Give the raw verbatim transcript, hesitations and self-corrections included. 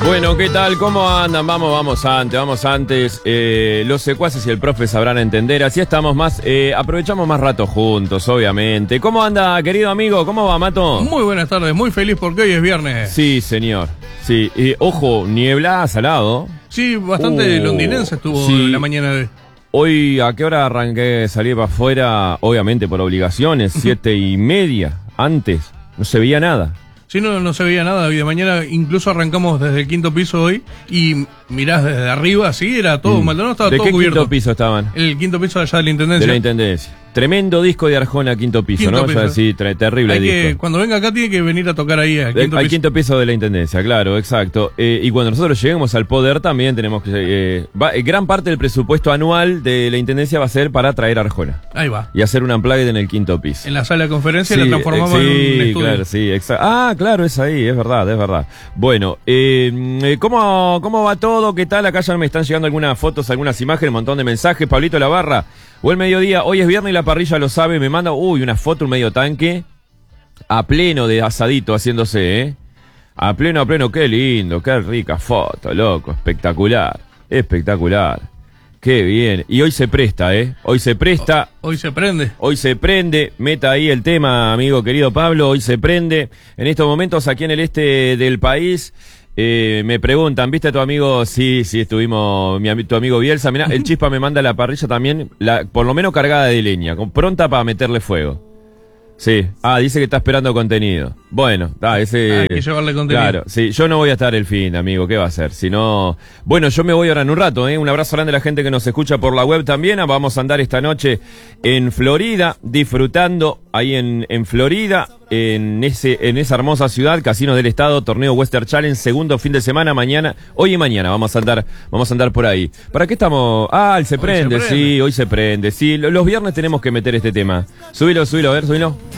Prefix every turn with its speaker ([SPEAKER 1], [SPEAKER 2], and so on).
[SPEAKER 1] Bueno, ¿qué tal? ¿Cómo andan? Vamos, vamos antes, vamos antes. Eh, los secuaces y el profe sabrán entender. Así estamos más, eh, aprovechamos más rato juntos, obviamente. ¿Cómo anda, querido amigo? ¿Cómo va, Mato?
[SPEAKER 2] Muy buenas tardes, muy feliz porque hoy es viernes.
[SPEAKER 1] Sí, señor. Sí, eh, ojo, niebla, salado.
[SPEAKER 2] Sí, bastante
[SPEAKER 1] uh,
[SPEAKER 2] londinense estuvo
[SPEAKER 1] sí.
[SPEAKER 2] la mañana de...
[SPEAKER 1] Hoy, ¿a qué hora arranqué? Salí para afuera, obviamente por obligaciones, siete y media. Antes, no se veía nada.
[SPEAKER 2] Sí, no, no se veía nada. De mañana incluso arrancamos desde el quinto piso hoy y mirás desde arriba, sí, era todo, mm. Maldonado estaba
[SPEAKER 1] ¿De
[SPEAKER 2] todo
[SPEAKER 1] qué
[SPEAKER 2] cubierto.
[SPEAKER 1] quinto piso estaban?
[SPEAKER 2] El quinto piso allá de la Intendencia.
[SPEAKER 1] De la Intendencia. Tremendo disco de Arjona, quinto piso,
[SPEAKER 2] quinto
[SPEAKER 1] ¿no?
[SPEAKER 2] Piso.
[SPEAKER 1] O sea, sí, tre terrible
[SPEAKER 2] Hay
[SPEAKER 1] disco.
[SPEAKER 2] que, cuando venga acá tiene que venir a tocar ahí al quinto,
[SPEAKER 1] al
[SPEAKER 2] piso.
[SPEAKER 1] quinto piso de la Intendencia, claro, exacto. Eh, y cuando nosotros lleguemos al poder también tenemos que... Eh, va, eh, gran parte del presupuesto anual de la Intendencia va a ser para traer a Arjona.
[SPEAKER 2] Ahí va.
[SPEAKER 1] Y hacer un unplugged en el quinto piso.
[SPEAKER 2] En la sala de conferencia
[SPEAKER 1] sí,
[SPEAKER 2] la transformamos
[SPEAKER 1] eh, sí,
[SPEAKER 2] en un estudio.
[SPEAKER 1] Claro, sí, exacto. Ah, claro, es ahí, es verdad, es verdad. Bueno, eh, ¿cómo, ¿cómo va todo? ¿Qué tal? Acá ya me están llegando algunas fotos, algunas imágenes, un montón de mensajes. Pablito Lavarra, o el mediodía, hoy es viernes y la parrilla lo sabe, me manda, uy, una foto, un medio tanque, a pleno de asadito haciéndose, ¿eh? A pleno, a pleno, qué lindo, qué rica foto, loco, espectacular, espectacular. Qué bien. Y hoy se presta, ¿eh? Hoy se presta.
[SPEAKER 2] Hoy se prende.
[SPEAKER 1] Hoy se prende. Meta ahí el tema, amigo querido Pablo. Hoy se prende. En estos momentos aquí en el este del país eh, me preguntan, ¿viste a tu amigo? Sí, sí, estuvimos, mi, tu amigo Bielsa. Mirá, el Chispa me manda la parrilla también, la, por lo menos cargada de leña, con, pronta para meterle fuego. Sí. Ah, dice que está esperando contenido. Bueno, ah, ese...
[SPEAKER 2] Hay que llevarle contenido.
[SPEAKER 1] Claro, sí, yo no voy a estar el fin, amigo, ¿qué va a hacer? Si no... Bueno, yo me voy ahora en un rato, ¿eh? Un abrazo grande a la gente que nos escucha por la web también. Vamos a andar esta noche en Florida, disfrutando ahí en, en Florida, en ese en esa hermosa ciudad, Casino del Estado, torneo Western Challenge, segundo fin de semana, mañana, hoy y mañana vamos a andar, vamos a andar por ahí. ¿Para qué estamos? Ah, el se prende, se prende, sí, hoy se prende. Sí, los viernes tenemos que meter este tema. Subilo, subilo, a ver, subilo.